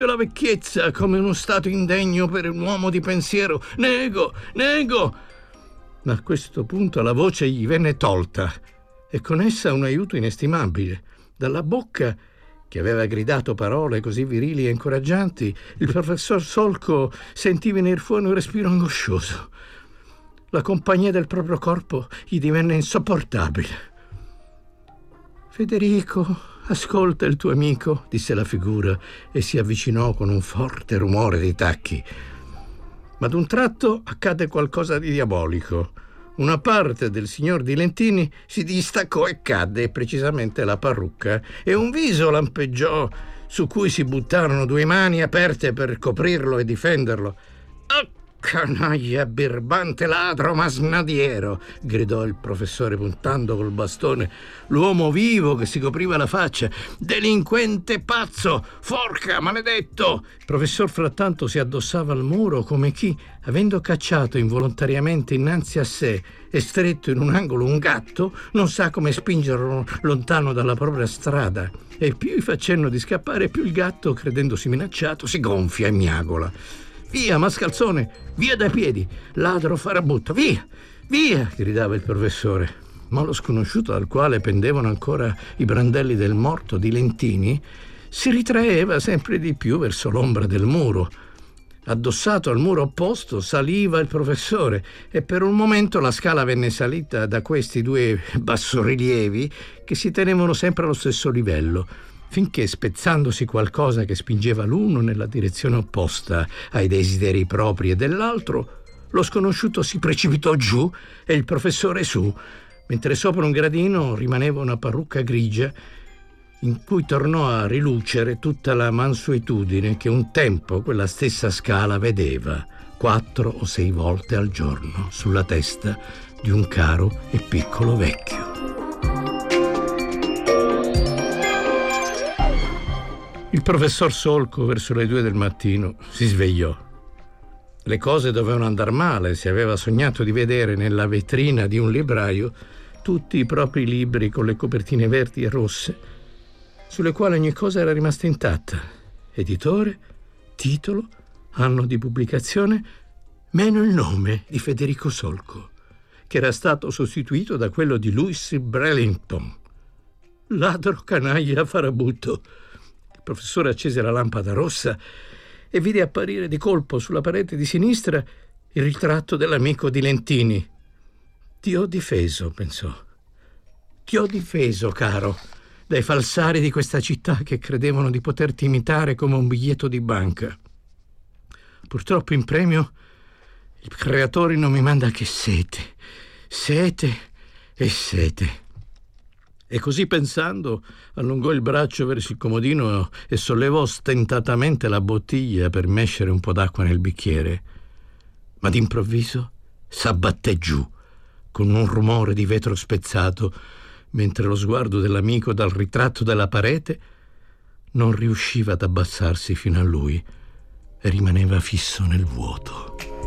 la vecchiezza come uno stato indegno per un uomo di pensiero. Nego! Ma a questo punto la voce gli venne tolta e con essa un aiuto inestimabile. Dalla bocca, che aveva gridato parole così virili e incoraggianti, il professor Solco sentì venir fuori un respiro angoscioso. La compagnia del proprio corpo gli divenne insopportabile. «Federico, ascolta il tuo amico», disse la figura e si avvicinò con un forte rumore di tacchi. Ma ad un tratto accadde qualcosa di diabolico. Una parte del signor Di Lentini si distaccò e cadde, precisamente la parrucca, e un viso lampeggiò su cui si buttarono due mani aperte per coprirlo e difenderlo. «Oh, canaglia, birbante ladro masnadiero!» gridò il professore puntando col bastone l'uomo vivo che si copriva la faccia. «Delinquente pazzo! Forca, maledetto!» Il professor frattanto si addossava al muro come chi, avendo cacciato involontariamente innanzi a sé e stretto in un angolo un gatto, non sa come spingerlo lontano dalla propria strada. E più gli fa cenno di scappare, più il gatto, credendosi minacciato, si gonfia e miagola. «Via, mascalzone! Via dai piedi! Ladro farabutto! Via! Via!» gridava il professore. Ma lo sconosciuto, dal quale pendevano ancora i brandelli del morto Di Lentini, si ritraeva sempre di più verso l'ombra del muro. Addossato al muro opposto saliva il professore e per un momento la scala venne salita da questi due bassorilievi che si tenevano sempre allo stesso livello, finché, spezzandosi qualcosa che spingeva l'uno nella direzione opposta ai desideri propri e dell'altro, lo sconosciuto si precipitò giù e il professore su, mentre sopra un gradino rimaneva una parrucca grigia in cui tornò a rilucere tutta la mansuetudine che un tempo quella stessa scala vedeva 4 o 6 volte al giorno sulla testa di un caro e piccolo vecchio. Il professor Solco, verso le 2 del mattino, si svegliò. Le cose dovevano andar male se aveva sognato di vedere nella vetrina di un libraio tutti i propri libri con le copertine verdi e rosse, sulle quali ogni cosa era rimasta intatta. Editore, titolo, anno di pubblicazione, meno il nome di Federico Solco, che era stato sostituito da quello di Louis Brellington. Ladro, canaglia, farabutto. Il professore accese la lampada rossa e vide apparire di colpo sulla parete di sinistra il ritratto dell'amico Di Lentini. «Ti ho difeso», pensò. «Ti ho difeso, caro, dai falsari di questa città che credevano di poterti imitare come un biglietto di banca. Purtroppo in premio il creatore non mi manda che sete e sete». E così pensando allungò il braccio verso il comodino e sollevò stentatamente la bottiglia per mescere un po' d'acqua nel bicchiere. Ma d'improvviso s'abbatté giù con un rumore di vetro spezzato, mentre lo sguardo dell'amico dal ritratto della parete non riusciva ad abbassarsi fino a lui e rimaneva fisso nel vuoto.